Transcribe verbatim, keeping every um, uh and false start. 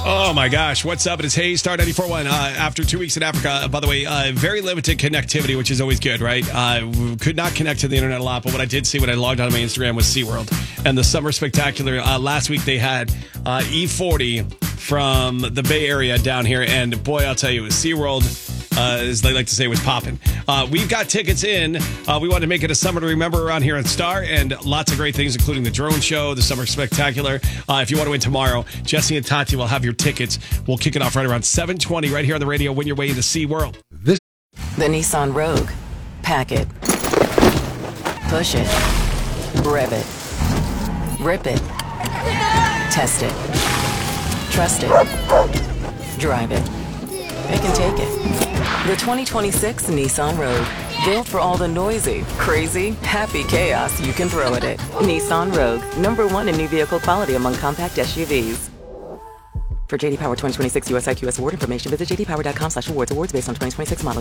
Oh my gosh, what's up? It is Hayes, Star ninety-four point one. Uh, after two weeks in Africa, uh, by the way, uh, very limited connectivity, which is always good, right? Uh, could not connect to the internet a lot, but what I did see when I logged on to my Instagram was SeaWorld. And the Summer Spectacular, uh, last week they had uh, E forty from the Bay Area down here, and boy, I'll tell you, SeaWorld, uh, as they like to say, was popping. Uh, we've got tickets in. Uh, we wanted to make it a summer to remember around here on Star, and lots of great things, including the drone show, the Summer Spectacular. Uh, if you want to win tomorrow, Jesse and Tati will have your tickets. We'll kick it off right around seven twenty right here on the radio. Win your way into SeaWorld. This- the Nissan Rogue. Pack it. Push it. Rev it. Rip it. Test it. Trust it. Drive it. Pick and take it. The twenty twenty-six Nissan Rogue. Built for all the noisy, crazy, happy chaos you can throw at it. Nissan Rogue. Number one in new vehicle quality among compact S U Vs. For J D Power twenty twenty-six U S I Q S award information, visit j d power dot com slash awards. Awards based on twenty twenty-six model.